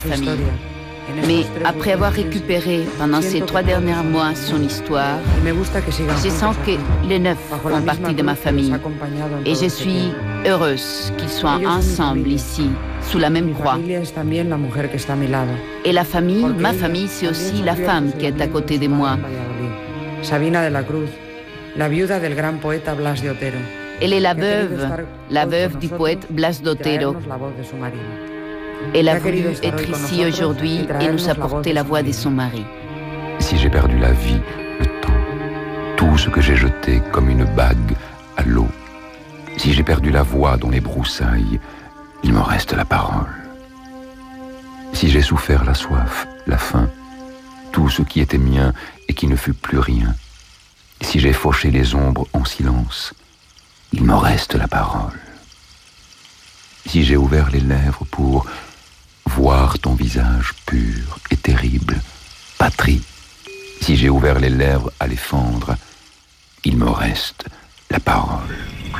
famille. Mais après avoir récupéré pendant ces 3 derniers mois son histoire, je sens que les 9 font partie de ma famille. Et je suis heureuse qu'ils soient ensemble ici, sous la même croix. Et la famille, ma famille, c'est aussi la femme qui est à côté de moi. Sabina de la Cruz, la viuda del gran poeta Blas de Otero. Elle est la veuve du poète Blas d'Otero. Elle a voulu être ici aujourd'hui et nous apporter la voix de son mari. Si j'ai perdu la vie, le temps, tout ce que j'ai jeté comme une bague à l'eau, si j'ai perdu la voix dans les broussailles, il me reste la parole. Si j'ai souffert la soif, la faim, tout ce qui était mien et qui ne fut plus rien, si j'ai fauché les ombres en silence, il me reste la parole. Si j'ai ouvert les lèvres pour voir ton visage pur et terrible, patrie, si j'ai ouvert les lèvres à les fendre, il me reste la parole.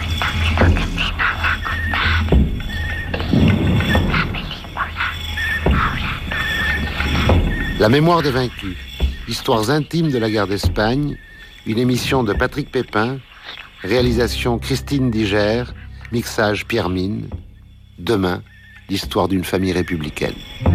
La mémoire des vaincus, histoires intimes de la guerre d'Espagne, une émission de Patrick Pépin, réalisation Christine Diger, mixage Pierre Mine. Demain, l'histoire d'une famille républicaine.